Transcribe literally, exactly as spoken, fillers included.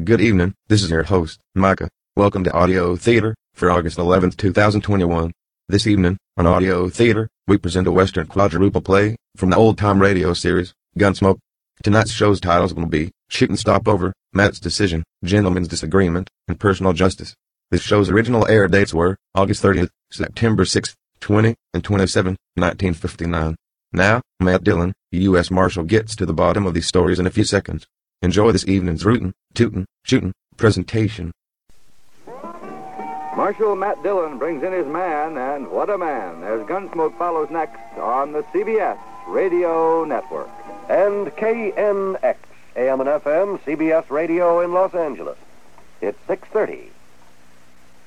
Good evening, this is your host, Micah. Welcome to Audio Theater for August eleventh, two thousand twenty-one. This evening, on Audio Theater, we present a Western quadruple play from the old-time radio series, Gunsmoke. Tonight's show's titles will be Shooting Stopover, Matt's Decision, Gentleman's Disagreement, and Personal Justice. This show's original air dates were August thirtieth, September sixth, twentieth, and twenty-seventh, nineteen fifty-nine. Now, Matt Dillon, U S Marshal, gets to the bottom of these stories in a few seconds. Enjoy this evening's rootin', tootin', shootin' presentation. Marshal Matt Dillon brings in his man, and what a man, as Gunsmoke follows next on the C B S Radio Network. And K N X, A M and F M, C B S Radio in Los Angeles. It's six thirty.